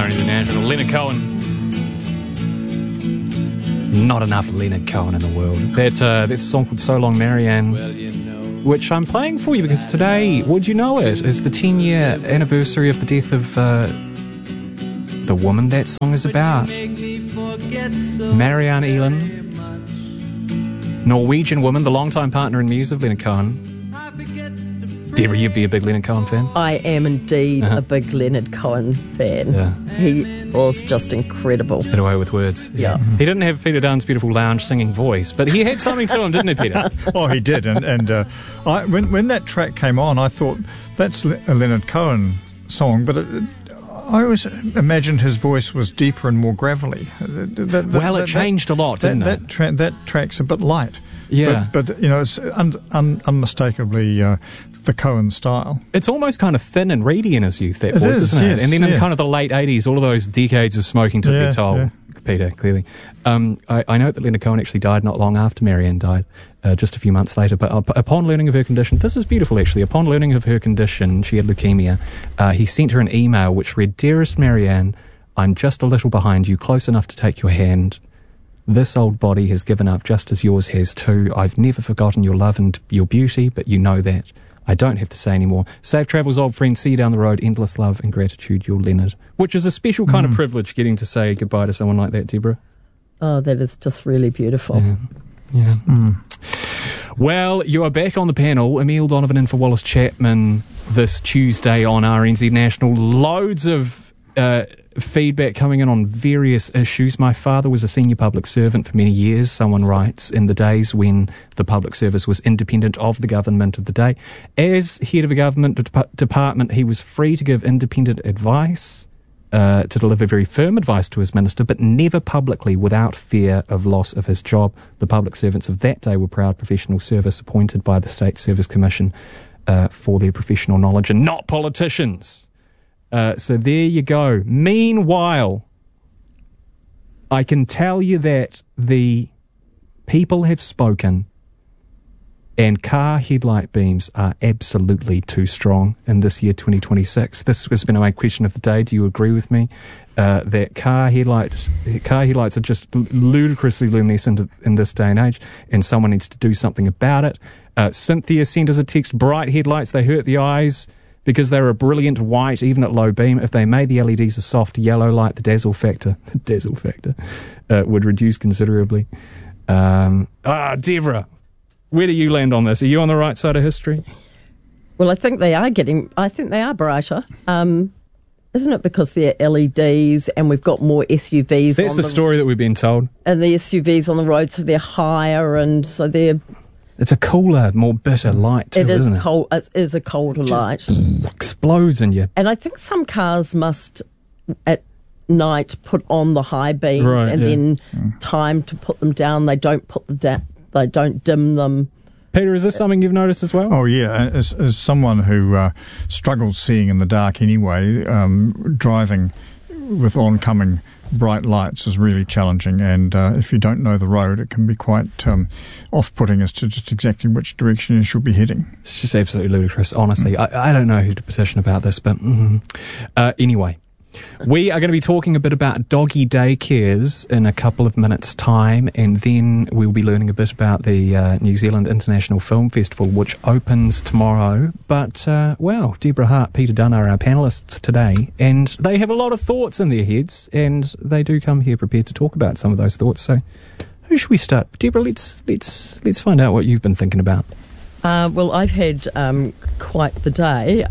RNZ National. Leonard Cohen. Not enough Leonard Cohen in the world. That's a song called So Long Marianne, which I'm playing for you because today, would you know it, is the 10-year anniversary of the death of the woman that song is about. Marianne Elin, Norwegian woman, the longtime partner and muse of Leonard Cohen. Deborah, you'd be a big Leonard Cohen fan? I am indeed a big Leonard Cohen fan. Yeah. He was just incredible. Get away with words. Yeah. He didn't have Peter Dunne's beautiful lounge singing voice, but he had something to him, didn't he, Peter? Oh, he did. When that track came on, I thought, that's a Leonard Cohen song, but I always imagined his voice was deeper and more gravelly. It changed a lot, didn't it? That track's a bit light. Yeah. But it's unmistakably the Cohen style. It's almost kind of thin and reedy in his youth, that voice, isn't it? Yes, And then in kind of the late 80s, all of those decades of smoking took their toll, Peter, clearly. I know that Leonard Cohen actually died not long after Marianne died, just a few months later, but upon learning of her condition, this is beautiful actually, upon learning of her condition, she had leukemia, he sent her an email which read, "Dearest Marianne, I'm just a little behind you, close enough to take your hand. This old body has given up just as yours has too. I've never forgotten your love and your beauty, but you know that. I don't have to say any more. Safe travels, old friend. See you down the road. Endless love and gratitude, your Leonard." Which is a special kind of privilege, getting to say goodbye to someone like that, Deborah. Oh, that is just really beautiful. Yeah. Well, you are back on the panel. Emile Donovan in for Wallace Chapman this Tuesday on RNZ National. Loads of feedback coming in on various issues. My father was a senior public servant for many years, someone writes, in the days when the public service was independent of the government of the day. As head of a government department, he was free to give independent advice, to deliver very firm advice to his minister, but never publicly without fear of loss of his job. The public servants of that day were proud professional service appointed by the State Service Commission for their professional knowledge, and not politicians. So there you go. Meanwhile, I can tell you that the people have spoken, and car headlight beams are absolutely too strong in this year 2026. This has been my question of the day. Do you agree with me that car headlights are just ludicrously luminescent in this day and age, and someone needs to do something about it? Cynthia sent us a text: bright headlights, they hurt the eyes because they're a brilliant white, even at low beam. If they made the LEDs a soft yellow light, the dazzle factor would reduce considerably. Deborah, where do you land on this? Are you on the right side of history? Well, I think they are brighter. Isn't it because they're LEDs and we've got more SUVs? That's the story that we've been told. And the SUVs on the road, so they're higher, and so they're... It's a cooler, more bitter light too, isn't it? Cold. It is a colder light. Explodes in you. And I think some cars must, at night, put on the high beams, then time to put them down. They don't they don't dim them. Peter, is this something you've noticed as well? Oh, yeah. As someone who struggles seeing in the dark anyway, driving with oncoming bright lights is really challenging, and if you don't know the road, it can be quite off-putting as to just exactly which direction you should be heading. It's just absolutely ludicrous, honestly. I don't know who to petition about this, but anyway. We are going to be talking a bit about doggy daycares in a couple of minutes' time, and then we'll be learning a bit about the New Zealand International Film Festival, which opens tomorrow. But, Deborah Hart, Peter Dunne are our panellists today, and they have a lot of thoughts in their heads, and they do come here prepared to talk about some of those thoughts. So, who should we start? Deborah, let's find out what you've been thinking about. Well, I've had quite the day.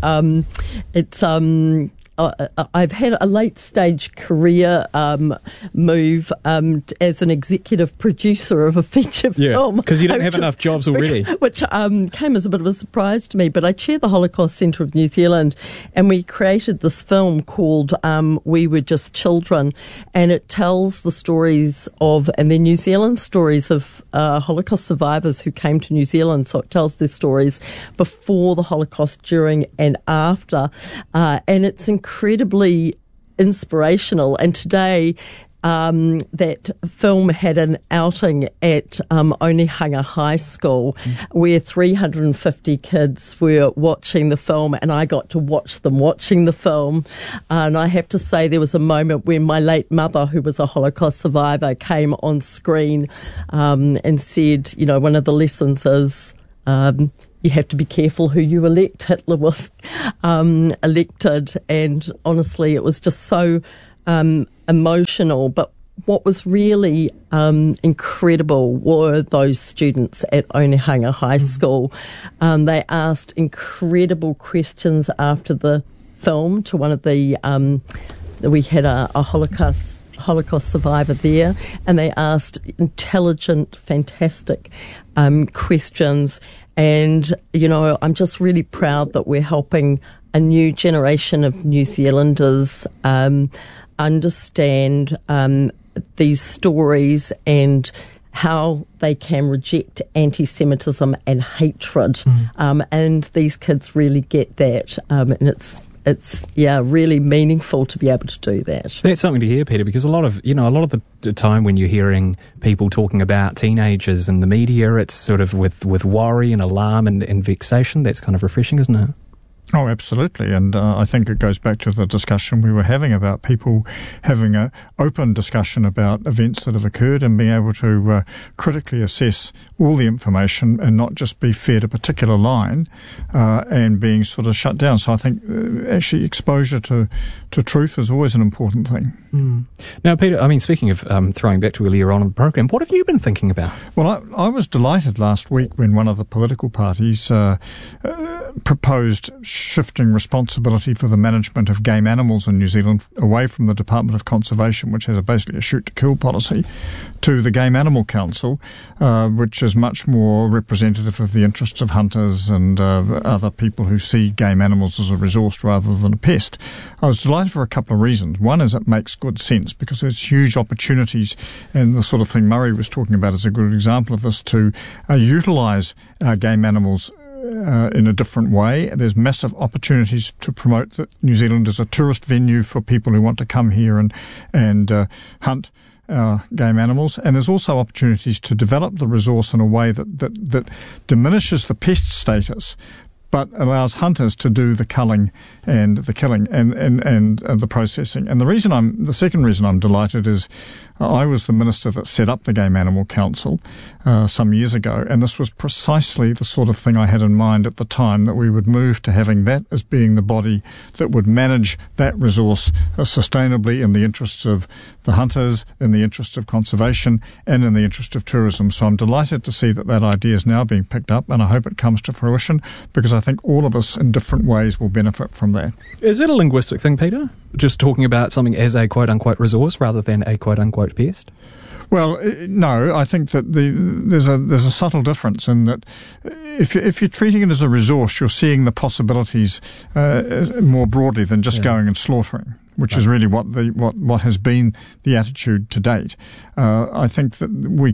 I've had a late-stage career move as an executive producer of a feature film. Because you don't have enough jobs already. Which came as a bit of a surprise to me. But I chair the Holocaust Centre of New Zealand, and we created this film called We Were Just Children, and it tells the stories of, and they're New Zealand stories of Holocaust survivors who came to New Zealand. So it tells their stories before the Holocaust, during and after. And it's incredibly inspirational. And today that film had an outing at Onehunga High School where 350 kids were watching the film, and I got to watch them watching the film. And I have to say there was a moment when my late mother, who was a Holocaust survivor, came on screen and said, you know, one of the lessons is you have to be careful who you elect. Hitler was elected, and honestly it was just so emotional. But what was really incredible were those students at Onehunga High School. They asked incredible questions after the film to one of the we had a Holocaust survivor there, and they asked intelligent, fantastic questions. And, you know, I'm just really proud that we're helping a new generation of New Zealanders understand these stories and how they can reject anti-Semitism and hatred. And these kids really get that. And it's really meaningful to be able to do that. That's something to hear, Peter, because a lot of the time when you're hearing people talking about teenagers in the media, it's sort of with worry and alarm and vexation. That's kind of refreshing, isn't it? Oh, absolutely. And I think it goes back to the discussion we were having about people having an open discussion about events that have occurred and being able to critically assess all the information and not just be fed a particular line and being sort of shut down. So I think actually exposure to truth is always an important thing. Now, Peter, I mean, speaking of throwing back to earlier on in the program, what have you been thinking about? Well, I was delighted last week when one of the political parties proposed shifting responsibility for the management of game animals in New Zealand away from the Department of Conservation, which has basically a shoot-to-kill policy, to the Game Animal Council, which is much more representative of the interests of hunters and other people who see game animals as a resource rather than a pest. I was delighted for a couple of reasons. One is it makes good sense because there's huge opportunities, and the sort of thing Murray was talking about is a good example of this, to utilise game animals in a different way. There's massive opportunities to promote New Zealand as a tourist venue for people who want to come here and hunt game animals. And there's also opportunities to develop the resource in a way that diminishes the pest status, but allows hunters to do the culling and the killing and the processing. And the second reason I'm delighted is I was the minister that set up the Game Animal Council some years ago, and this was precisely the sort of thing I had in mind at the time, that we would move to having that as being the body that would manage that resource sustainably in the interests of the hunters, in the interests of conservation, and in the interest of tourism. So I'm delighted to see that idea is now being picked up, and I hope it comes to fruition, because I think all of us in different ways will benefit from that. Is it a linguistic thing, Peter? Just talking about something as a quote-unquote resource rather than a quote-unquote pest? Well, no, I think that there's a subtle difference in that if you're treating it as a resource, you're seeing the possibilities more broadly than just going and slaughtering, which is really what has been the attitude to date. I think that we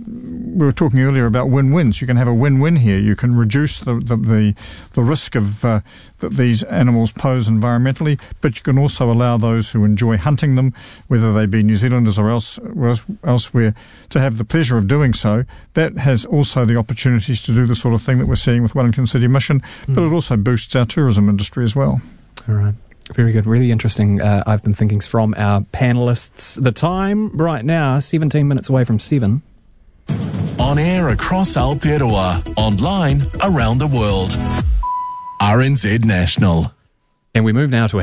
were talking earlier about win-wins. You can have a win-win here. You can reduce the risk of that these animals pose environmentally, but you can also allow those who enjoy hunting them, whether they be New Zealanders or elsewhere, to have the pleasure of doing so. That has also the opportunities to do the sort of thing that we're seeing with Wellington City Mission, but it also boosts our tourism industry as well. All right. Very good. Really interesting. I've been thinking from our panellists. The time right now, 17 minutes away from 7. On air across Aotearoa, online around the world. RNZ National. And we move now to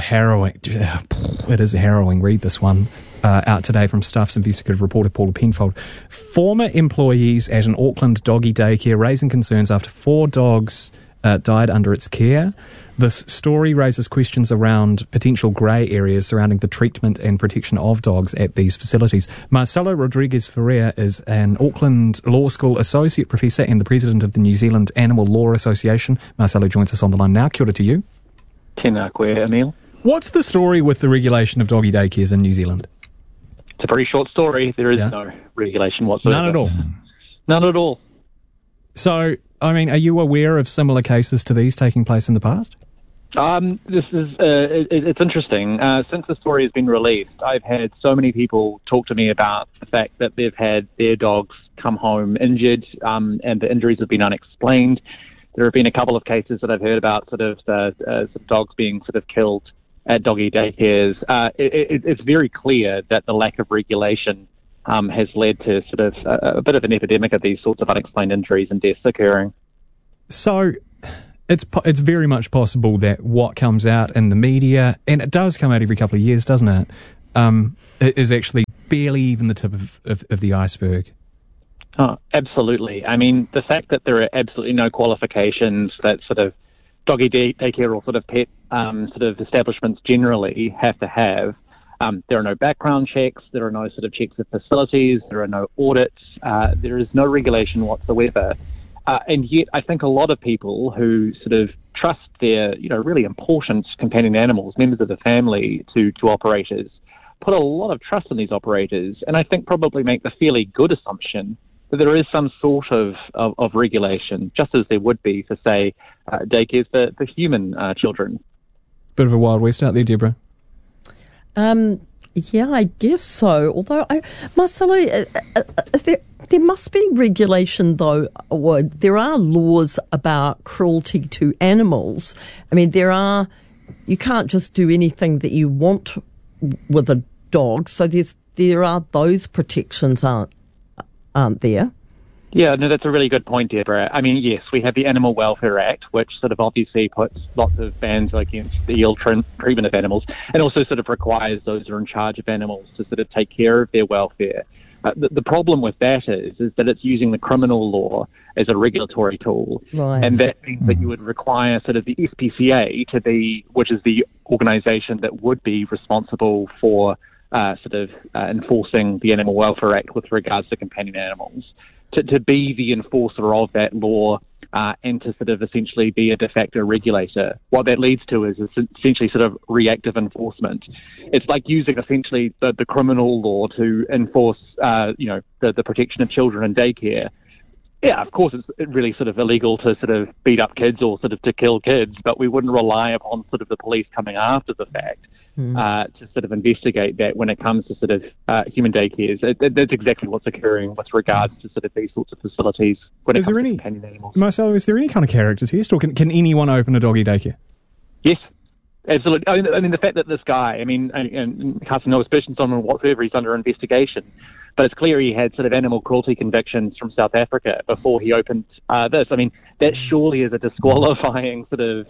it is a harrowing read, this one, out today from Stuff's investigative reporter Paula Penfold. Former employees at an Auckland doggy daycare raising concerns after 4 dogs died under its care. This story raises questions around potential grey areas surrounding the treatment and protection of dogs at these facilities. Marcelo Rodrigues Ferreira is an Auckland Law School Associate Professor and the President of the New Zealand Animal Law Association. Marcelo joins us on the line now. Kia ora to you. Tēnā koe, Emil. What's the story with the regulation of doggy daycares in New Zealand? It's a very short story. There is no regulation whatsoever. None at all? None at all. So, I mean, are you aware of similar cases to these taking place in the past? This is it's interesting. Since the story has been released, I've had so many people talk to me about the fact that they've had their dogs come home injured, and the injuries have been unexplained. There have been a couple of cases that I've heard about, sort of some dogs being sort of killed at doggy daycares. It's very clear that the lack of regulation has led to sort of a bit of an epidemic of these sorts of unexplained injuries and deaths occurring. So it's very much possible that what comes out in the media, and it does come out every couple of years, doesn't it, is actually barely even the tip of the iceberg. Oh, absolutely. I mean, the fact that there are absolutely no qualifications that sort of doggy daycare or sort of pet sort of establishments generally have to have. There are no background checks. There are no sort of checks of facilities. There are no audits. There is no regulation whatsoever. And yet I think a lot of people who sort of trust their, really important companion animals, members of the family, to operators, put a lot of trust in these operators, and I think probably make the fairly good assumption that there is some sort of regulation, just as there would be for, say, daycares for human children. Bit of a Wild West out there, Deborah. Yeah, I guess so. Although, Marcelo, there must be regulation, though. Or there are laws about cruelty to animals. I mean, you can't just do anything that you want with a dog. So there are those protections, aren't there? Yeah, no, that's a really good point, Deborah. I mean, yes, we have the Animal Welfare Act, which sort of obviously puts lots of bans against the ill treatment of animals, and also sort of requires those who are in charge of animals to sort of take care of their welfare. The problem with that is that it's using the criminal law as a regulatory tool, right. And that means that you would require sort of the SPCA to be, which is the organisation that would be responsible for enforcing the Animal Welfare Act with regards to companion animals, to be the enforcer of that law and to sort of essentially be a de facto regulator. What that leads to is essentially sort of reactive enforcement. It's like using essentially the criminal law to enforce, the protection of children in daycare. Yeah, of course, it's really sort of illegal to sort of beat up kids or sort of to kill kids, but we wouldn't rely upon sort of the police coming after the fact to sort of investigate that when it comes to sort of human daycares. That's exactly what's occurring with regards to sort of these sorts of facilities when it comes to companion animals. Marcelo, is there any kind of character test, or can anyone open a doggy daycare? Yes. Absolutely. I mean, the fact that this guy, and casting no aspersions on him whatsoever, he's under investigation. But it's clear he had sort of animal cruelty convictions from South Africa before he opened this. I mean, that surely is a disqualifying sort of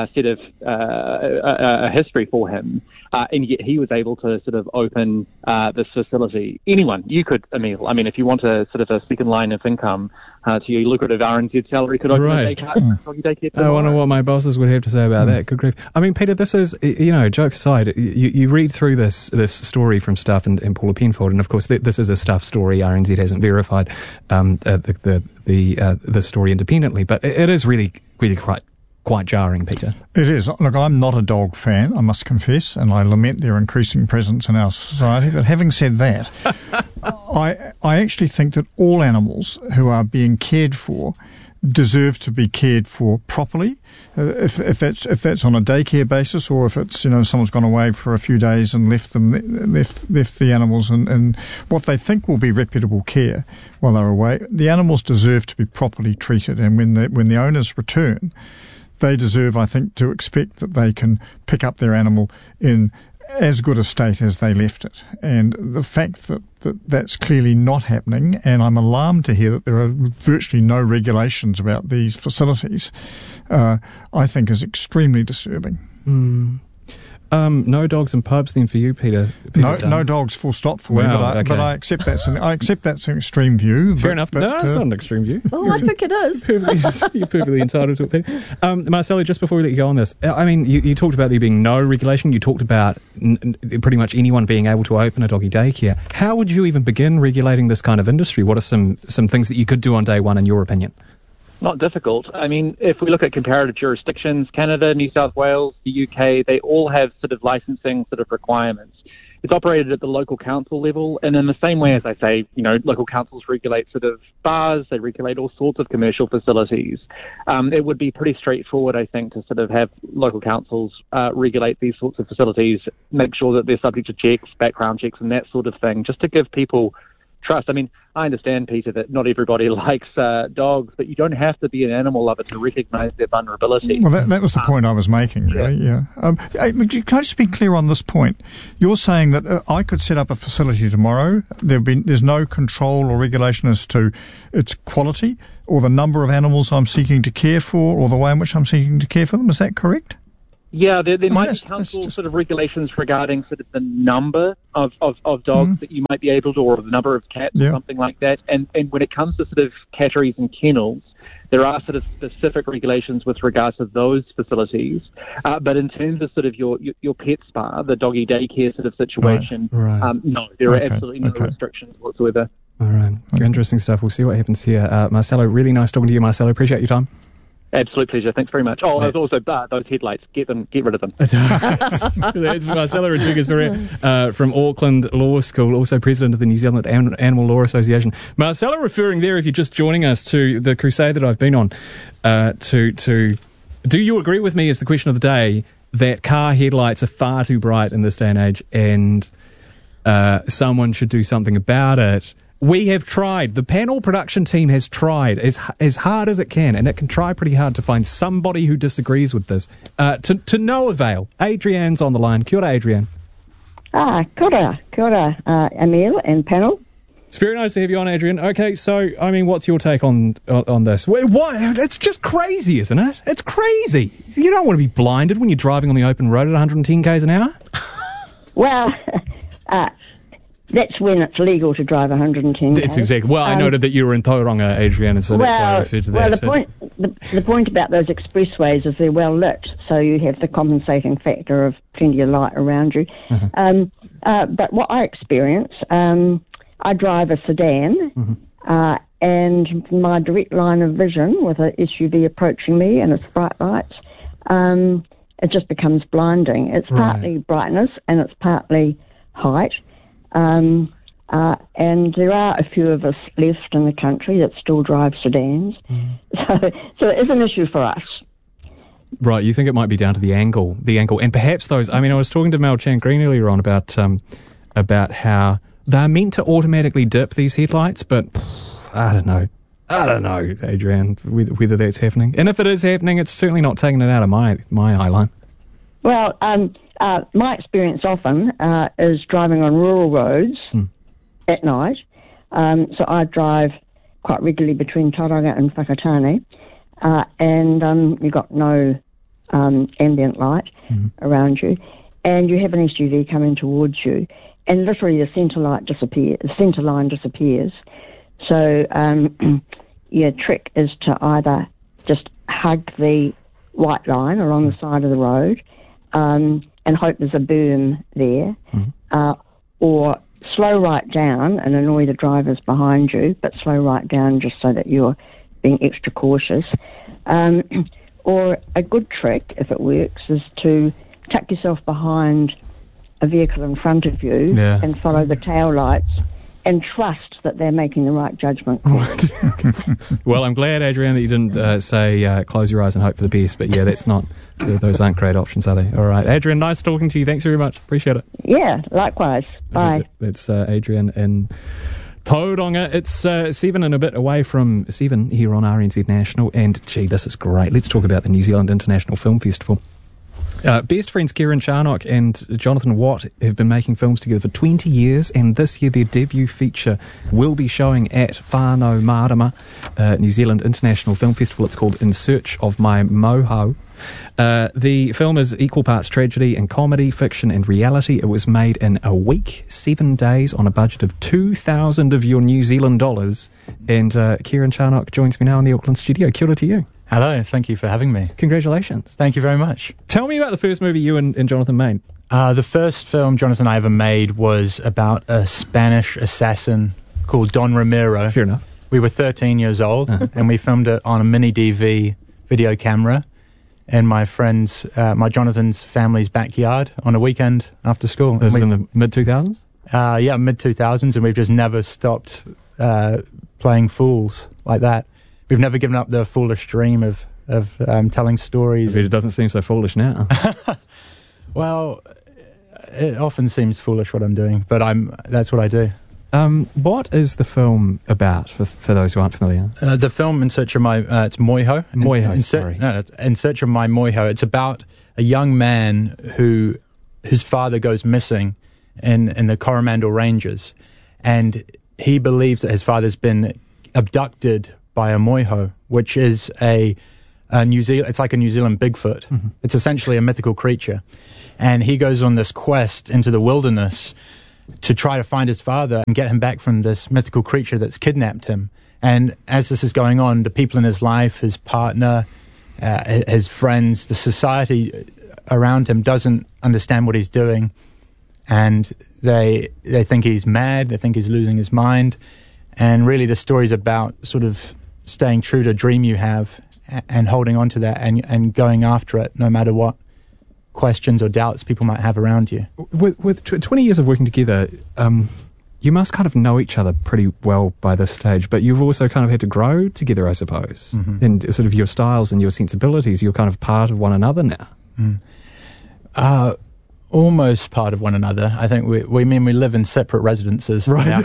a history for him. And yet he was able to sort of open this facility. Anyone, you could, Emil. I mean, if you want a sort of a second line of income to your lucrative RNZ salary, could open a daycare. I wonder what my bosses would have to say about that. Good grief. I mean, Peter, this is, jokes aside, you read through this story from Stuff and Paula Penfold, and of course this is a Stuff story. RNZ hasn't verified the story independently, but it is really quite jarring, Peter. It is. Look, I'm not a dog fan, I must confess, and I lament their increasing presence in our society. But having said that, I actually think that all animals who are being cared for deserve to be cared for properly. If that's on a daycare basis, or if it's someone's gone away for a few days and left the animals in what they think will be reputable care while they're away, the animals deserve to be properly treated. And when the owners return, they deserve, I think, to expect that they can pick up their animal in as good a state as they left it. And the fact that that's clearly not happening, and I'm alarmed to hear that there are virtually no regulations about these facilities, I think is extremely disturbing. No dogs and pubs then for you, Peter. No dogs, full stop for me. But I accept that's an extreme view. Fair enough. No, it's not an extreme view. Oh, I think it is. You're perfectly entitled to it, Peter. Marcelo, just before we let you go on this, I mean, you talked about there being no regulation. You talked about pretty much anyone being able to open a doggy daycare. How would you even begin regulating this kind of industry? What are some things that you could do on day one, in your opinion? Not difficult. I mean, if we look at comparative jurisdictions, Canada, New South Wales, the UK, they all have sort of licensing sort of requirements. it's operated at the local council level, and in the same way as I say, local councils regulate sort of bars, they regulate all sorts of commercial facilities. It would be pretty straightforward, I think, to sort of have local councils regulate these sorts of facilities, make sure that they're subject to checks, background checks, and that sort of thing, just to give people trust. I mean, I understand, Peter, that not everybody likes dogs, but you don't have to be an animal lover to recognise their vulnerability. Well, that was the point I was making, really, yeah. Can I just be clear on this point? You're saying that I could set up a facility tomorrow, there's no control or regulation as to its quality or the number of animals I'm seeking to care for or the way in which I'm seeking to care for them, is that correct? Yeah, there might be council sort of regulations regarding sort of the number of dogs that you might be able to, or the number of cats or something like that. And when it comes to sort of catteries and kennels, there are sort of specific regulations with regards to those facilities. But in terms of sort of your pet spa, the doggy daycare sort of situation, no, there are absolutely no restrictions whatsoever. All right. Interesting stuff. We'll see what happens here. Marcelo, really nice talking to you, Marcelo. Appreciate your time. Absolute pleasure. Thanks very much. Oh, there's also those headlights. Get rid of them. That's Marcelo Rodriguez from Auckland Law School, also president of the New Zealand Animal Law Association. Marcelo referring there, if you're just joining us, to the crusade that I've been on. Do you agree with me, is the question of the day, that car headlights are far too bright in this day and age, and someone should do something about it? We have tried. The panel production team has tried as hard as it can, and it can try pretty hard to find somebody who disagrees with this. To no avail. Adrianne's on the line. Kia ora, Adrianne. Kia ora, Emile and panel. It's very nice to have you on, Adrian. Okay, so, I mean, what's your take on this? What? It's just crazy, isn't it? It's crazy. You don't want to be blinded when you're driving on the open road at 110 k's an hour. Well, that's when it's legal to drive 110. That's exactly. Well, I noted that you were in Tauranga, Adrian, and so that's why I referred to that. Well, the point about those expressways is they're well lit, so you have the compensating factor of plenty of light around you. But what I experience, I drive a sedan, and my direct line of vision with an SUV approaching me and its bright lights, it just becomes blinding. It's partly brightness and it's partly height. And there are a few of us left in the country that still drive sedans. So it is an issue for us. Right, you think it might be down to the angle, and perhaps those. I mean, I was talking to Mel Chan Green earlier on about how they're meant to automatically dip these headlights, but I don't know, Adrian, whether that's happening. And if it is happening, it's certainly not taking it out of my eye line. Well, my experience often is driving on rural roads at night. So I drive quite regularly between Tauranga and Whakatane, and you've got no ambient light around you, and you have an SUV coming towards you, and literally the centre line disappears. So your trick is to either just hug the white line along the side of the road, and hope there's a berm there, or slow right down and annoy the drivers behind you, but slow right down just so that you're being extra cautious. Or a good trick, if it works, is to tuck yourself behind a vehicle in front of you and follow the tail lights and trust that they're making the right judgment. Well, I'm glad, Adrian, that you didn't say close your eyes and hope for the best, but that's not, those aren't great options, are they? All right, Adrian, nice talking to you. Thanks very much. Appreciate it. Yeah, likewise. Bye. That's Adrian in Tauranga. It's 7 and a bit away from 7 here on RNZ National, and gee, this is great. Let's talk about the New Zealand International Film Festival. Best friends Kieran Charnock and Jonathan Watt have been making films together for 20 years, and this year their debut feature will be showing at Whānau Marama, New Zealand International Film Festival. It's called In Search of My Moho. The film is equal parts tragedy and comedy, fiction and reality. It was made in a week, 7 days, on a budget of 2,000 of your New Zealand dollars. And Kieran Charnock joins me now in the Auckland studio. Kia ora to you. Hello, thank you for having me. Congratulations. Thank you very much. Tell me about the first movie you and Jonathan made. The first film Jonathan and I ever made was about a Spanish assassin called Don Ramiro. Fair enough. We were 13 years old, and we filmed it on a mini DV video camera. in my friend's, my Jonathan's family's backyard on a weekend after school. This is in the mid-2000s? Yeah, mid-2000s, and we've just never stopped playing fools like that. We've never given up the foolish dream of telling stories. It doesn't seem so foolish now. Well, it often seems foolish what I'm doing, but that's what I do. What is the film about, for those who aren't familiar? The film In Search of My... it's Moiho. In Search of My Moiho. It's about a young man whose father goes missing in the Coromandel Ranges, and he believes that his father's been abducted by a moiho, which is a New Zealand. It's like a New Zealand Bigfoot. Mm-hmm. It's essentially a mythical creature, and he goes on this quest into the wilderness to try to find his father and get him back from this mythical creature that's kidnapped him. And as this is going on, the people in his life, his partner, his friends, the society around him doesn't understand what he's doing, and they think he's mad, they think he's losing his mind. And really the story's about sort of staying true to a dream you have and holding on to that and going after it no matter what questions or doubts people might have around you. With 20 years of working together, you must kind of know each other pretty well by this stage, but you've also kind of had to grow together, I suppose. Mm-hmm. And sort of your styles and your sensibilities, you're kind of part of one another now. Mm. Almost part of one another. I think we live in separate residences. Right.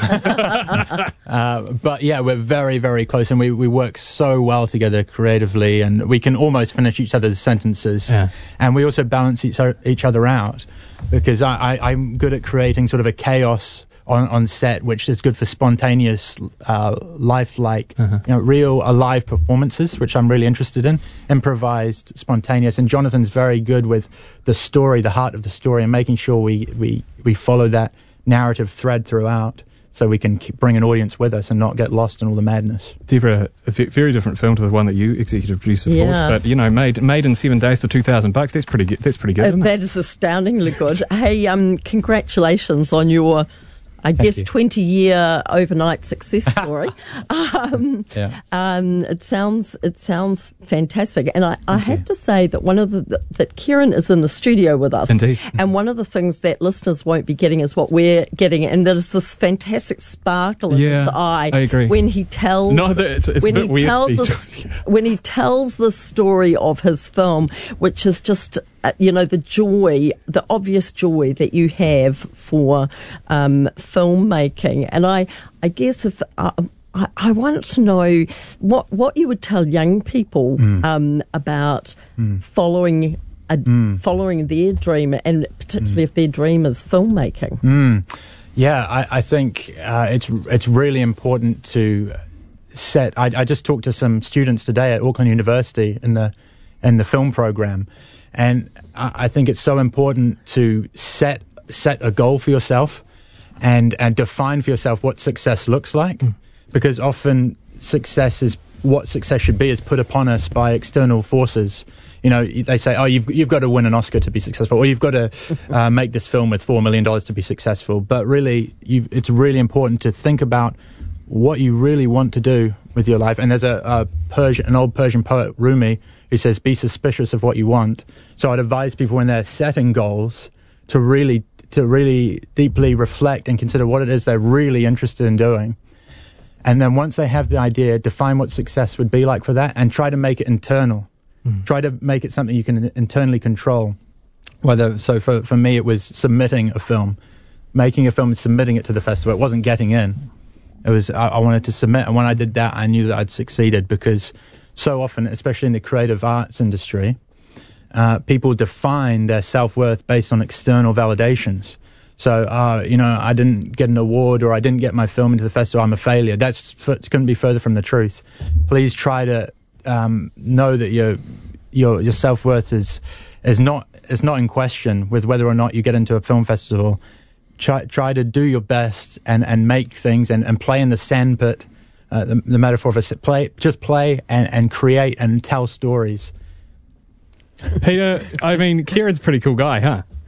But yeah, we're very, very close, and we work so well together creatively, and we can almost finish each other's sentences. Yeah. And we also balance each other out, because I'm good at creating sort of a chaos on set, which is good for spontaneous, lifelike, real, alive performances, which I'm really interested in. Improvised, spontaneous, and Jonathan's very good with the story, the heart of the story, and making sure we follow that narrative thread throughout, so we can bring an audience with us and not get lost in all the madness. Deborah, a very different film to the one that you executive produced, of course, but made in 7 days for $2,000. That's pretty good. That's pretty good. Isn't that is astoundingly good. Hey, congratulations on your, I guess, 20-year overnight success story. It sounds fantastic, and I have to say that that Kieran is in the studio with us. Indeed. And one of the things that listeners won't be getting is what we're getting, and that is this fantastic sparkle in his eye. I agree. When he tells when he tells the story of his film, which is just the obvious joy that you have for filmmaking. And I guess if I want to know what you would tell young people about following their dream, and particularly if their dream is filmmaking. Yeah, I think it's really important to set. I just talked to some students today at Auckland University in the film program. And I think it's so important to set a goal for yourself and define for yourself what success looks like, because often what success should be is put upon us by external forces. They say, oh, you've got to win an Oscar to be successful, or you've got to make this film with $4 million to be successful. But really, it's really important to think about what you really want to do with your life. And there's an old Persian poet, Rumi, who says, be suspicious of what you want. So I'd advise people when they're setting goals to really deeply reflect and consider what it is they're really interested in doing. And then once they have the idea, define what success would be like for that, and try to make it internal. Try to make it something you can internally control. So for me, it was submitting a film, making a film and submitting it to the festival. It wasn't getting in. It was, I wanted to submit. And when I did that, I knew that I'd succeeded, because so often, especially in the creative arts industry, people define their self-worth based on external validations. So, I didn't get an award, or I didn't get my film into the festival, I'm a failure. Couldn't be further from the truth. Please try to know that your self-worth is not in question with whether or not you get into a film festival. Try to do your best and make things and play in the sandpit. The metaphor of play and create and tell stories. Peter, Kieran's a pretty cool guy, huh?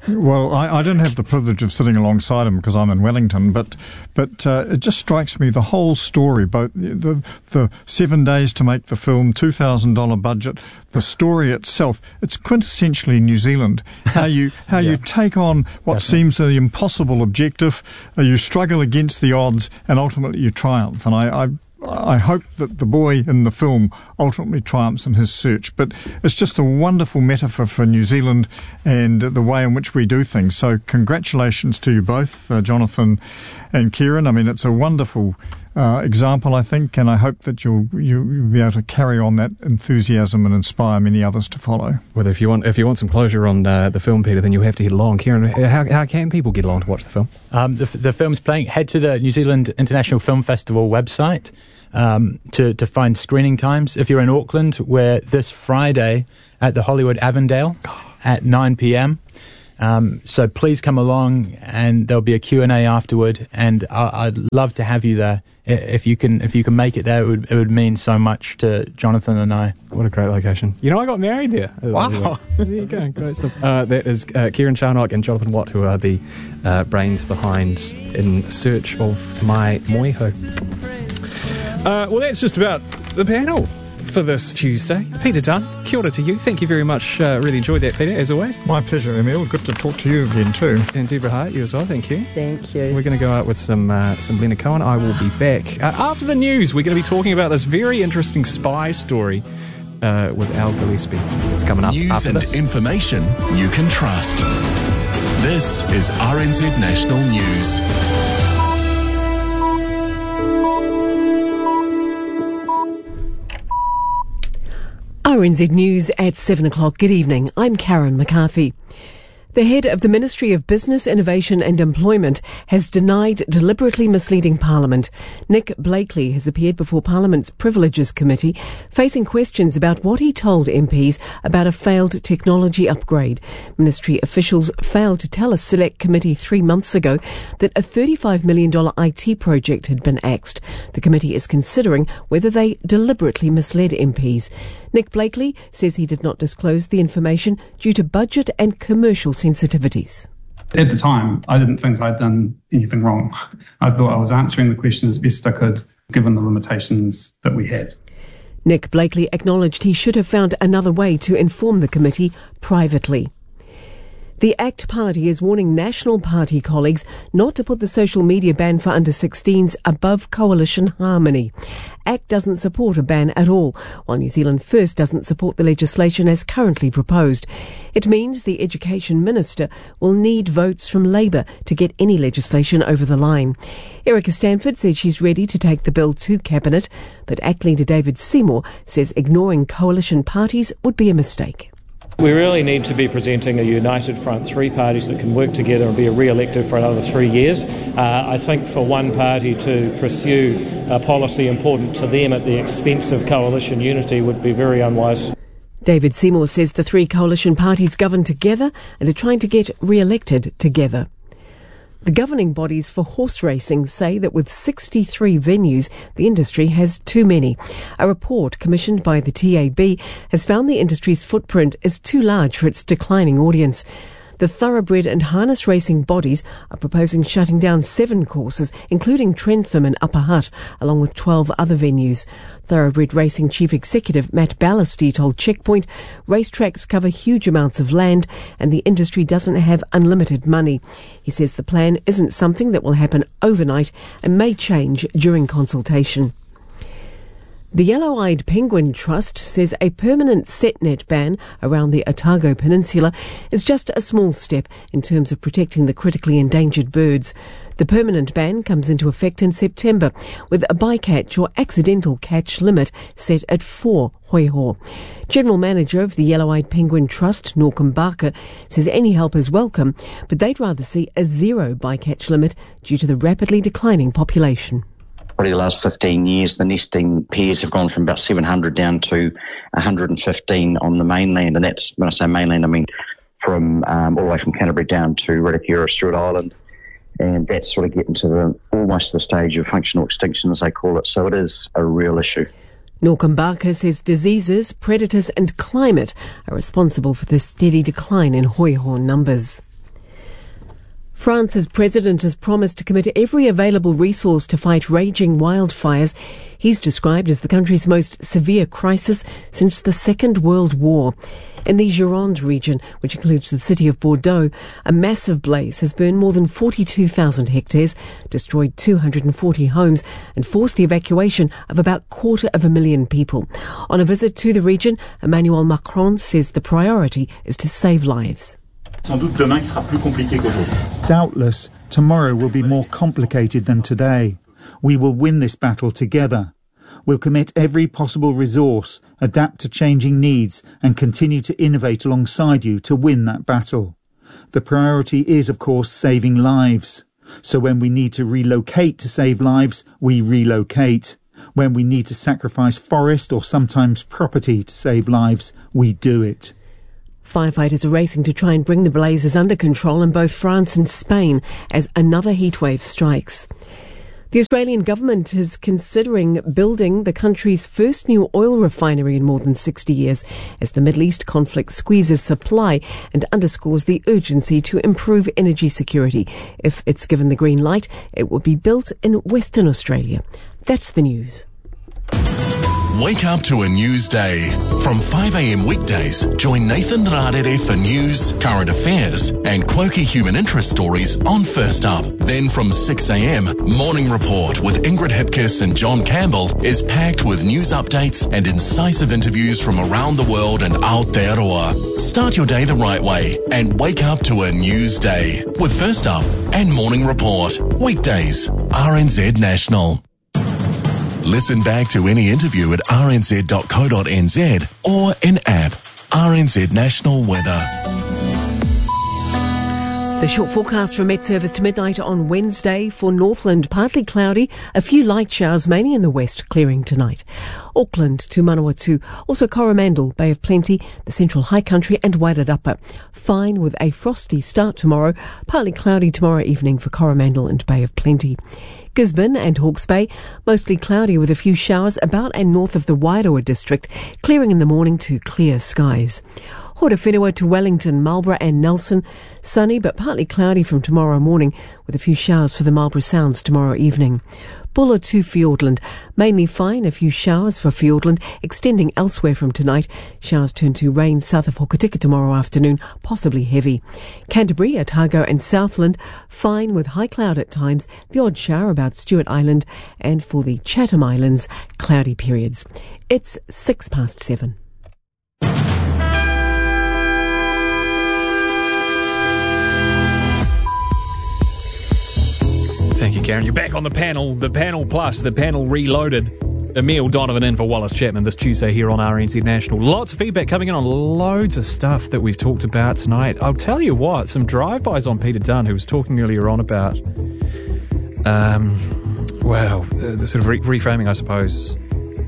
Well, I don't have the privilege of sitting alongside him because I'm in Wellington, but it just strikes me the whole story, both the 7 days to make the film, $2,000 budget, the story itself. It's quintessentially New Zealand. How you take on what seems the impossible objective, you struggle against the odds, and ultimately you triumph. And I hope that the boy in the film ultimately triumphs in his search. But it's just a wonderful metaphor for New Zealand and the way in which we do things. So congratulations to you both, Jonathan and Kieran. I mean, it's a wonderful example, I think, and I hope that you'll be able to carry on that enthusiasm and inspire many others to follow. Well, if you want some closure on the film, Peter, then you have to get along. Kieran, how can people get along to watch the film? The film's playing. Head to the New Zealand International Film Festival website to find screening times. If you're in Auckland, we're this Friday at the Hollywood Avondale at 9 p.m. So please come along, and there'll be a Q&A afterward, and I'd love to have you there. If you can make it there, it would mean so much to Jonathan and I. What a great location. You know, I got married there. Wow. There you go. Great stuff. That is Kieran Charnock and Jonathan Watt, who are the brains behind In Search of My Moeho. Well, that's just about the panel for this Tuesday. Peter Dunn, kia ora to you. Thank you very much. Really enjoyed that, Peter, as always. My pleasure, Emil. Good to talk to you again too. And Deborah Hart, you as well. Thank you. Thank you. We're going to go out with some Leonard Cohen. I will be back. After the news, we're going to be talking about this very interesting spy story with Al Gillespie. It's coming up News after and this. information you can trust. This is RNZ National News. RNZ News at 7 o'clock. Good evening. I'm Karen McCarthy. The head of the Ministry of Business, Innovation and Employment has denied deliberately misleading Parliament. Nick Blakely has appeared before Parliament's Privileges Committee, facing questions about what he told MPs about a failed technology upgrade. Ministry officials failed to tell a select committee 3 months ago that a $35 million IT project had been axed. The committee is considering whether they deliberately misled MPs. Nick Blakely says he did not disclose the information due to budget and commercial sensitivities. At the time, I didn't think I'd done anything wrong. I thought I was answering the question as best I could, given the limitations that we had. Nick Blakely acknowledged he should have found another way to inform the committee privately. The ACT Party is warning National Party colleagues not to put the social media ban for under-16s above coalition harmony. ACT doesn't support a ban at all, while New Zealand First doesn't support the legislation as currently proposed. It means the Education Minister will need votes from Labour to get any legislation over the line. Erica Stanford said she's ready to take the bill to Cabinet, but ACT leader David Seymour says ignoring coalition parties would be a mistake. We really need to be presenting a united front, three parties that can work together and be re-elected for another 3 years. I think for one party to pursue a policy important to them at the expense of coalition unity would be very unwise. David Seymour says the three coalition parties govern together and are trying to get re-elected together. The governing bodies for horse racing say that with 63 venues, the industry has too many. A report commissioned by the TAB has found the industry's footprint is too large for its declining audience. The thoroughbred and harness racing bodies are proposing shutting down 7 courses, including Trentham and Upper Hutt, along with 12 other venues. Thoroughbred Racing Chief Executive Matt Ballasty told Checkpoint racetracks cover huge amounts of land and the industry doesn't have unlimited money. He says the plan isn't something that will happen overnight and may change during consultation. The Yellow-Eyed Penguin Trust says a permanent setnet ban around the Otago Peninsula is just a small step in terms of protecting the critically endangered birds. The permanent ban comes into effect in September, with a bycatch or accidental catch limit set at 4 hoiho. General Manager of the Yellow-Eyed Penguin Trust, Norcom Barker, says any help is welcome, but they'd rather see a 0 bycatch limit due to the rapidly declining population. Probably the last 15 years, the nesting pairs have gone from about 700 down to 115 on the mainland. And that's, when I say mainland, I mean from all the way from Canterbury down to Ritikura, Stewart Island. And that's sort of getting to almost the stage of functional extinction, as they call it. So it is a real issue. Norcom Barker says diseases, predators and climate are responsible for the steady decline in hoiho numbers. France's president has promised to commit every available resource to fight raging wildfires he's described as the country's most severe crisis since the Second World War. In the Gironde region, which includes the city of Bordeaux, a massive blaze has burned more than 42,000 hectares, destroyed 240 homes and forced the evacuation of about 250,000 people. On a visit to the region, Emmanuel Macron says the priority is to save lives. Doubtless, tomorrow will be more complicated than today. We will win this battle together. We'll commit every possible resource, adapt to changing needs, and continue to innovate alongside you to win that battle. The priority is, of course, saving lives. So when we need to relocate to save lives, we relocate. When we need to sacrifice forest or sometimes property to save lives, we do it. Firefighters are racing to try and bring the blazes under control in both France and Spain as another heatwave strikes. The Australian government is considering building the country's first new oil refinery in more than 60 years as the Middle East conflict squeezes supply and underscores the urgency to improve energy security. If it's given the green light, it will be built in Western Australia. That's the news. Wake up to a news day. From 5 a.m. weekdays, join Nathan Rarere for news, current affairs, and quirky human interest stories on First Up. Then from 6 a.m, Morning Report with Ingrid Hipkiss and John Campbell is packed with news updates and incisive interviews from around the world and Aotearoa. Start your day the right way and wake up to a news day with First Up and Morning Report. Weekdays, RNZ National. Listen back to any interview at rnz.co.nz or in app. RNZ National Weather. The short forecast from Met Service to midnight on Wednesday for Northland, partly cloudy, a few light showers mainly in the west, clearing tonight. Auckland to Manawatu, also Coromandel, Bay of Plenty, the Central High Country and Wairarapa. Fine with a frosty start tomorrow, partly cloudy tomorrow evening for Coromandel and Bay of Plenty. Gisborne and Hawke's Bay, mostly cloudy with a few showers about and north of the Wairoa district, clearing in the morning to clear skies. Horowhenua to Wellington, Marlborough and Nelson, sunny but partly cloudy from tomorrow morning with a few showers for the Marlborough Sounds tomorrow evening. Buller to Fiordland, mainly fine, a few showers for Fiordland, extending elsewhere from tonight. Showers turn to rain south of Hokitika tomorrow afternoon, possibly heavy. Canterbury, Otago and Southland, fine with high cloud at times, the odd shower about Stewart Island, and for the Chatham Islands, cloudy periods. It's 7:06. Thank you, Karen. You're back on the panel plus, the panel reloaded. Emile Donovan in for Wallace Chapman this Tuesday here on RNZ National. Lots of feedback coming in on loads of stuff that we've talked about tonight. I'll tell you what, some drive-bys on Peter Dunn, who was talking earlier on about, the sort of reframing, I suppose,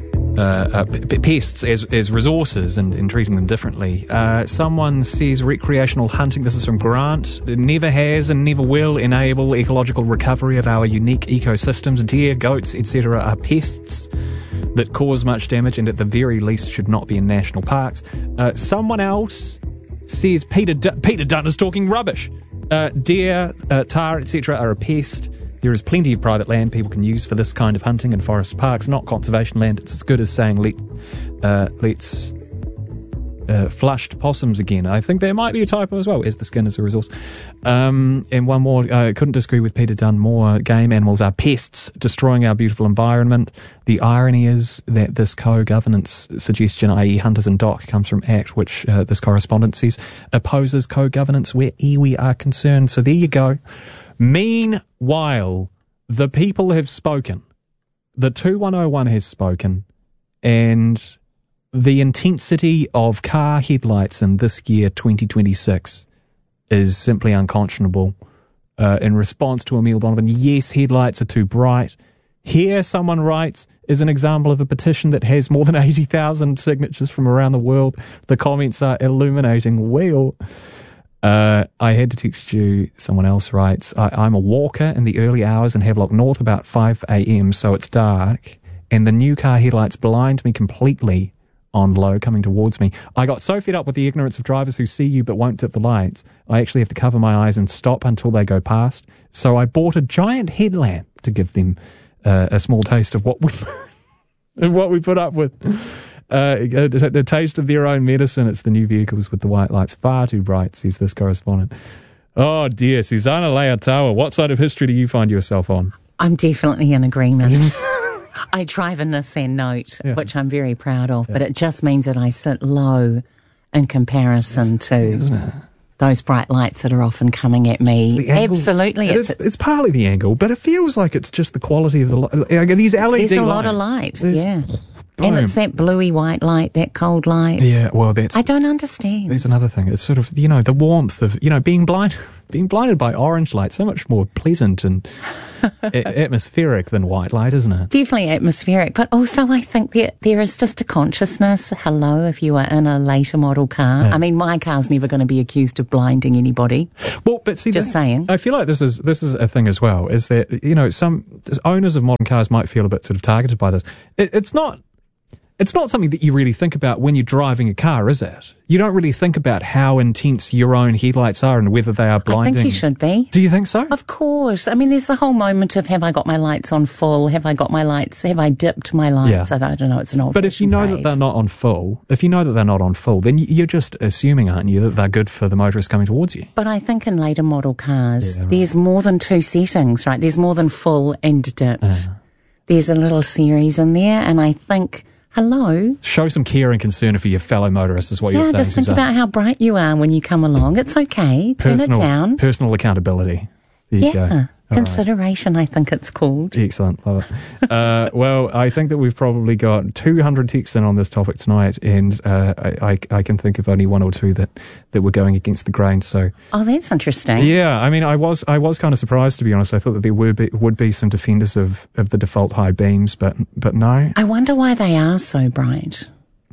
pests as resources and treating them differently. Someone says recreational hunting, this is from Grant, never has and never will enable ecological recovery of our unique ecosystems. Deer, goats, etc. are pests that cause much damage and at the very least should not be in national parks. Someone else says Peter Dunn is talking rubbish. Deer, tar, etc. are a pest. There is plenty of private land people can use for this kind of hunting in forest parks, not conservation land. It's as good as saying let's flushed possums again. I think there might be a typo as well, as the skin is a resource. And one more, I couldn't disagree with Peter Dunn more. Game animals are pests, destroying our beautiful environment. The irony is that this co-governance suggestion, i.e. hunters and DOC, comes from ACT, which this correspondent says opposes co-governance where iwi are concerned. So there you go. Meanwhile, the people have spoken. The 2101 has spoken, and the intensity of car headlights in this year, 2026, is simply unconscionable. In response to Emile Donovan, yes, headlights are too bright. Here, someone writes, is an example of a petition that has more than 80,000 signatures from around the world. The comments are illuminating. Well, I had to text you, someone else writes, I'm a walker in the early hours in Havelock North about 5 a.m, so it's dark, and the new car headlights blind me completely. on low coming towards me. I got so fed up with the ignorance of drivers who see you but won't dip the lights, I actually have to cover my eyes and stop until they go past. So I bought a giant headlamp to give them a small taste of what we put up with. A taste of their own medicine. It's the new vehicles with the white lights. Far too bright, says this correspondent. Oh dear, Susana Leotawa, what side of history do you find yourself on? I'm definitely in agreement. I drive a Nissan Note, which I'm very proud of, but it just means that I sit low in comparison to those bright lights that are often coming at me. Absolutely. It's partly the angle, but it feels like it's just the quality of the light. These LED lights. There's a lot of light, And it's that bluey white light, that cold light. Yeah, well, I don't understand. There's another thing. It's sort of, the warmth of, being blinded by orange light, so much more pleasant and atmospheric than white light, isn't it? Definitely atmospheric, but also I think there is just a consciousness. Hello, if you are in a later model car. Yeah. I mean, my car's never going to be accused of blinding anybody. Well, but see, just saying. I feel like this is a thing as well, is that, some owners of modern cars might feel a bit sort of targeted by this. It's not something that you really think about when you're driving a car, is it? You don't really think about how intense your own headlights are and whether they are blinding. I think you should be. Do you think so? Of course. I mean, there's the whole moment of, have I got my lights on full? Have I got my lights? Have I dipped my lights? Yeah. I don't know. It's an old But if you know that they're not on full, then you're just assuming, aren't you, that they're good for the motorist coming towards you? But I think in later model cars, there's more than two settings, right? There's more than full and dipped. There's a little series in there, and I think... Hello. Show some care and concern for your fellow motorists is what you're saying, just think about how bright you are when you come along. It's okay. Turn it down. Personal accountability. There you go. Consideration, right. I think it's called. Excellent. Love it. Well, I think that we've probably got 200 texts in on this topic tonight, and I can think of only one or two that were going against the grain. So. Oh, that's interesting. Yeah, I mean, I was kind of surprised, to be honest. I thought that there would be some defenders of the default high beams, but no. I wonder why they are so bright.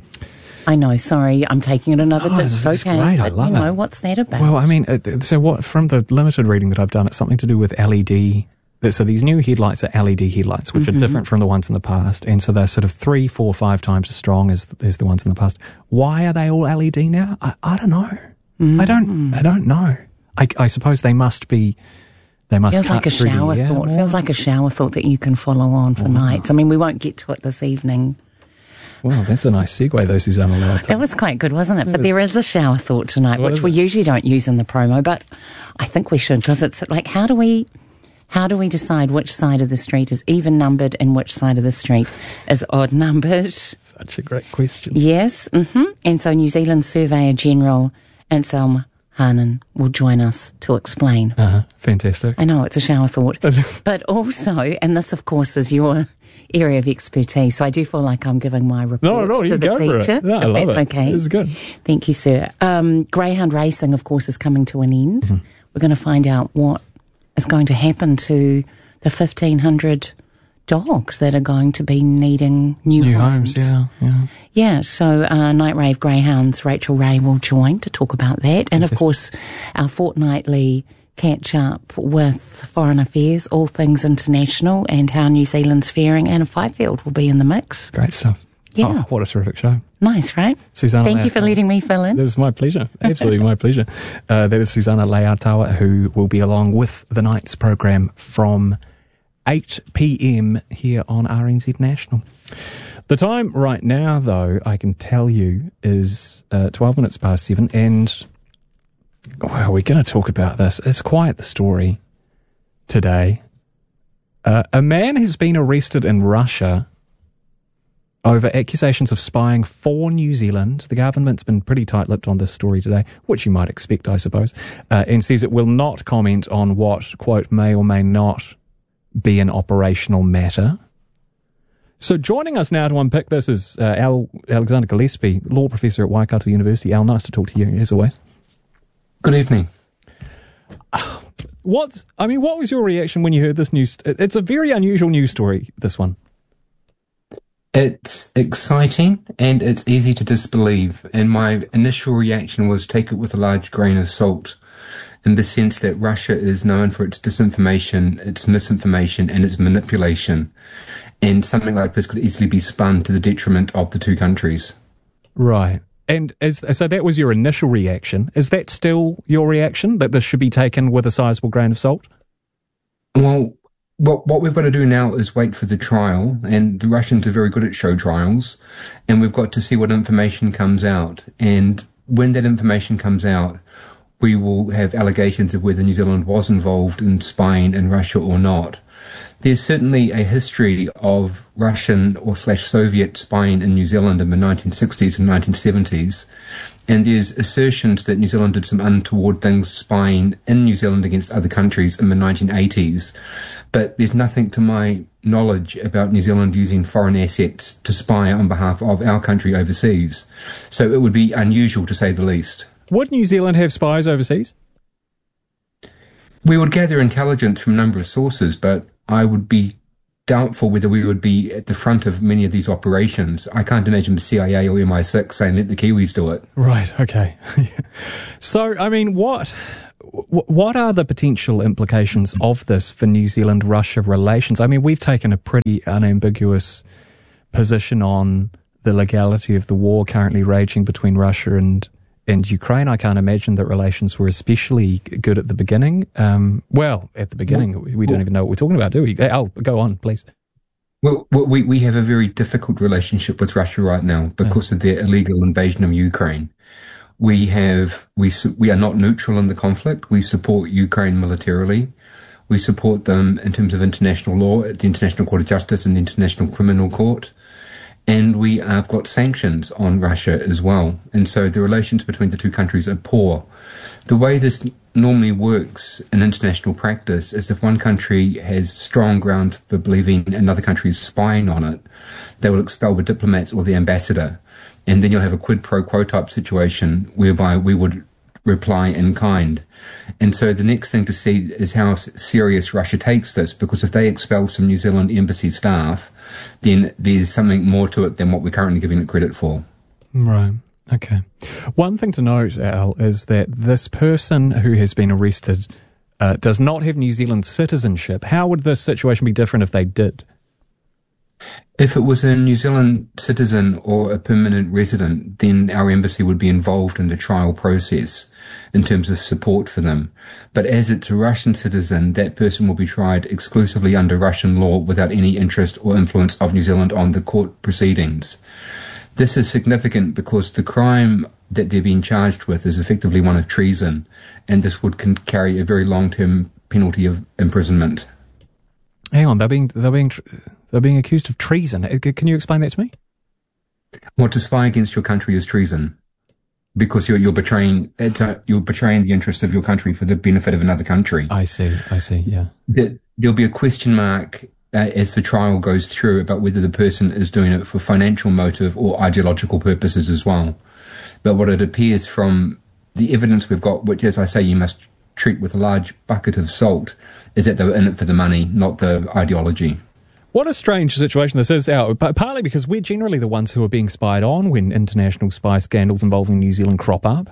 I know, sorry, I'm taking it another It's okay. Great, I love it. What's that about? Well, I mean, from the limited reading that I've done, it's something to do with LED. So these new headlights are LED headlights, which are different from the ones in the past. And so they're sort of 3, 4, 5 times as strong as the ones in the past. Why are they all LED now? I don't know. I don't know. I suppose they must be... Feels like a shower thought. Feels like a shower thought that you can follow on for nights. I mean, we won't get to it this evening. Wow, that's a nice segue, though, Susana Leotawa. That was quite good, wasn't it? But there is a shower thought tonight, which we usually don't use in the promo, but I think we should, because it's like, how do we decide which side of the street is even numbered and which side of the street is odd numbered? Such a great question. Yes, And so New Zealand Surveyor General Anselm Hahnen will join us to explain. Fantastic. I know, it's a shower thought. But also, and this, of course, is your area of expertise, so I do feel like I'm giving my report to the teacher. No, I love that's it. Okay. This is good. Thank you, sir. Greyhound racing, of course, is coming to an end. We're going to find out what is going to happen to the 1,500 dogs that are going to be needing new homes. Yeah, so Night Rave Greyhounds, Rachel Ray will join to talk about that. And, of course, our fortnightly catch up with Foreign Affairs, all things international, and how New Zealand's faring. Anna Fifield will be in the mix. Great stuff. Yeah. Oh, what a terrific show. Nice, right? Susana Thank you for letting me fill in. This is my pleasure. Absolutely my pleasure. That is Susana Leotawa, who will be along with the night's program from 8 p.m. here on RNZ National. The time right now, though, I can tell you, is 12 minutes past 7, and... well, we're going to talk about this. It's quite the story today. A man has been arrested in Russia over accusations of spying for New Zealand. The government's been pretty tight-lipped on this story today, which you might expect, I suppose, and says it will not comment on what, quote, may or may not be an operational matter. So joining us now to unpick this is Alexander Gillespie, law professor at Waikato University. Al, nice to talk to you, as always. Good evening. What was your reaction when you heard this news? It's a very unusual news story, this one. It's exciting and it's easy to disbelieve. And my initial reaction was take it with a large grain of salt, in the sense that Russia is known for its disinformation, its misinformation, and its manipulation. And something like this could easily be spun to the detriment of the two countries. Right. And so that was your initial reaction. Is that still your reaction, that this should be taken with a sizable grain of salt? Well, what we've got to do now is wait for the trial, and the Russians are very good at show trials, and we've got to see what information comes out. And when that information comes out, we will have allegations of whether New Zealand was involved in spying in Russia or not. There's certainly a history of Russian or /Soviet spying in New Zealand in the 1960s and 1970s, and there's assertions that New Zealand did some untoward things spying in New Zealand against other countries in the 1980s, but there's nothing to my knowledge about New Zealand using foreign assets to spy on behalf of our country overseas. So it would be unusual, to say the least. Would New Zealand have spies overseas? We would gather intelligence from a number of sources, but I would be doubtful whether we would be at the front of many of these operations. I can't imagine the CIA or MI6 saying let the Kiwis do it. Right, okay. So, I mean, what are the potential implications of this for New Zealand-Russia relations? I mean, we've taken a pretty unambiguous position on the legality of the war currently raging between Russia and Ukraine. I can't imagine that relations were especially good at the beginning. At the beginning, we don't even know what we're talking about, do we? Oh, go on, please. Well, we have a very difficult relationship with Russia right now because of their illegal invasion of Ukraine. We are not neutral in the conflict. We support Ukraine militarily. We support them in terms of international law at the International Court of Justice and the International Criminal Court. And we have got sanctions on Russia as well. And so the relations between the two countries are poor. The way this normally works in international practice is if one country has strong ground for believing another country is spying on it, they will expel the diplomats or the ambassador. And then you'll have a quid pro quo type situation whereby we would reply in kind. And so the next thing to see is how serious Russia takes this, because if they expel some New Zealand embassy staff, then there's something more to it than what we're currently giving it credit for. Right. Okay. One thing to note, Al, is that this person who has been arrested does not have New Zealand citizenship. How would this situation be different if they did? If it was a New Zealand citizen or a permanent resident, then our embassy would be involved in the trial process in terms of support for them. But as it's a Russian citizen, that person will be tried exclusively under Russian law without any interest or influence of New Zealand on the court proceedings. This is significant because the crime that they're being charged with is effectively one of treason, and this would carry a very long-term penalty of imprisonment. Hang on, they're being accused of treason. Can you explain that to me? Well, to spy against your country is treason, because you're betraying the interests of your country for the benefit of another country. I see. Yeah. There'll be a question mark as the trial goes through about whether the person is doing it for financial motive or ideological purposes as well. But what it appears from the evidence we've got, which, as I say, you must treat with a large bucket of salt, is that they were in it for the money, not the ideology. What a strange situation this is, Al, partly because we're generally the ones who are being spied on when international spy scandals involving New Zealand crop up.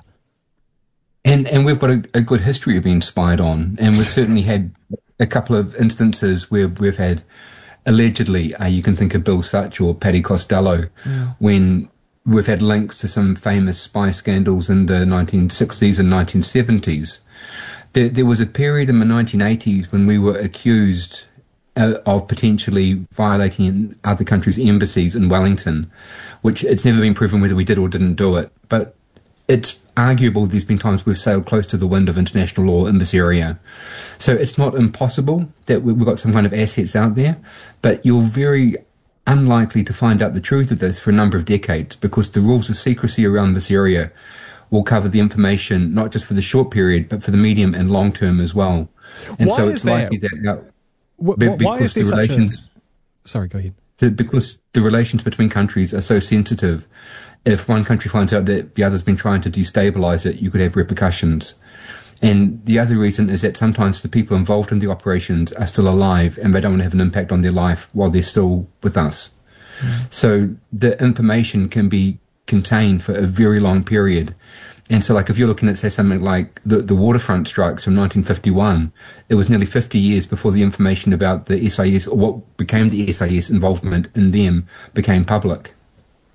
And we've got a good history of being spied on, and we've certainly had a couple of instances where we've had, allegedly, you can think of Bill Such or Paddy Costello, when we've had links to some famous spy scandals in the 1960s and 1970s. There was a period in the 1980s when we were accused of potentially violating other countries' embassies in Wellington, which it's never been proven whether we did or didn't do it. But it's arguable there's been times we've sailed close to the wind of international law in this area. So it's not impossible that we've got some kind of assets out there, but you're very unlikely to find out the truth of this for a number of decades, because the rules of secrecy around this area will cover the information not just for the short period, but for the medium and long term as well. And why so it's likely that because the relations. Sorry, go ahead. Because the relations between countries are so sensitive, if one country finds out that the other's been trying to destabilise it, you could have repercussions. And the other reason is that sometimes the people involved in the operations are still alive and they don't want to have an impact on their life while they're still with us. So the information can be contained for a very long period. And so, like, if you're looking at, say, something like the waterfront strikes from 1951, it was nearly 50 years before the information about the SIS, or what became the SIS involvement in them, became public.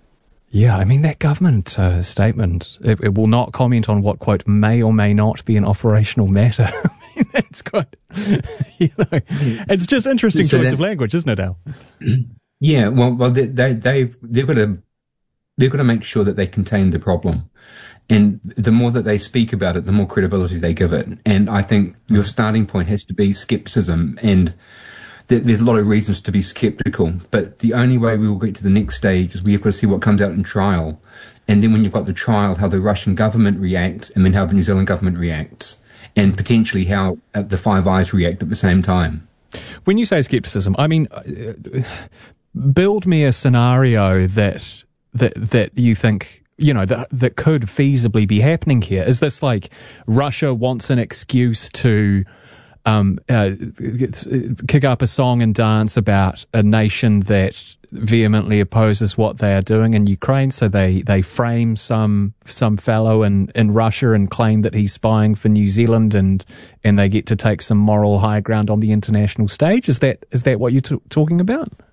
Yeah, I mean, that government statement, it will not comment on what, quote, may or may not be an operational matter. I mean, that's quite, it's just interesting choice of language, isn't it, Al? Yeah, well, they've got to make sure that they contain the problem. And the more that they speak about it, the more credibility they give it. And I think your starting point has to be skepticism. And there's a lot of reasons to be skeptical. But the only way we will get to the next stage is we have got to see what comes out in trial. And then when you've got the trial, how the Russian government reacts, and then how the New Zealand government reacts, and potentially how the Five Eyes react at the same time. When you say skepticism, I mean, build me a scenario that you think, that could feasibly be happening here. Is this like Russia wants an excuse to kick up a song and dance about a nation that vehemently opposes what they are doing in Ukraine, so they frame some fellow in Russia and claim that he's spying for New Zealand, and they get to take some moral high ground on the international stage? Is that what you're talking about?